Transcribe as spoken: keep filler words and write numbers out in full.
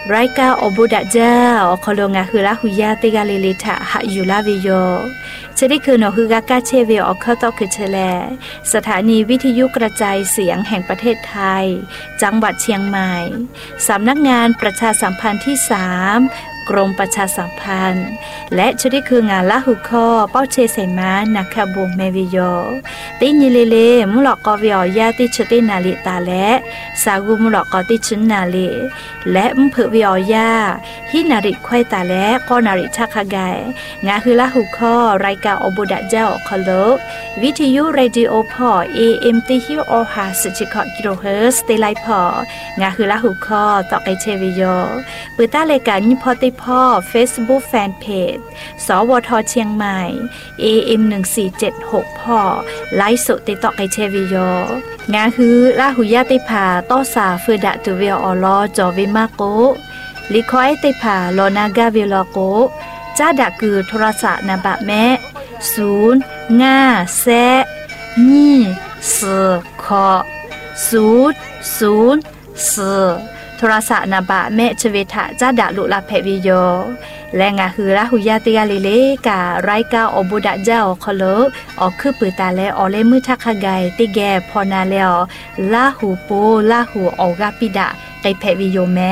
รายการอบุดะเจ้าคอลงาคือละหุยาติกาลิลิทะหะอยู่ลาวิโยจะได้คือนอคือกากาเชเวอเข้าตอกคือเชลสถานีวิทยุกระจายเสียงแห่งประเทศไทยจังหวัดเชียงใหม่สำนักงานประชาสัมพันธ์ที่สามกรมประชาสัมพันธ์และชนิดคืองานละหุคอเป้าเชใส่ม้านักขบวงเมวิโยติญิเลเลมุหลอกกอวิอยาติชตินาลิตาและสากุมุหลอกกอติชุนนาลิและมเผวิอยาฮินาริควายตาและกอนาริชักขะไกงาคือละหุคอรายการอบุดะเจ้าคอลวิทยุเรดิโอพอ เอ เอ็ม ติฮิวออฮาสิจิคอกิโลเฮิรตซ์เตไลพองาคือละหุคอตอกไอเชวิโยปืต้ารายการยิพอติพ่อ Facebook Fanpage สวทเชียงใหม่ เอ เอ็ม หนึ่งสี่เจ็ดหกพ่อไลฟ์สดติดต่อไอเชวิโยงาคือลาหุยาติภาต้อสาเฟดะตุเวออลอจอวิมาโกลิคอยติภาโลนากาเวลโกจ้าดะคือโทรศัพท์นาบะแม่ศูนย์ง่าแซะนี่เสือคอศูนย์ศูนย์เสือโทรศัพท์นาบะแม่ชเวทะจ้าดะลุลาเพวิโยและงาคือละหุยาติกาลิเลกาไรกาอบุดะเจ้าคอลออกคือปือตาและออเลมือทักขะไกติแกพอนาแล้วลาหูโปลาหูออกาปิดะไกเพวิโยแม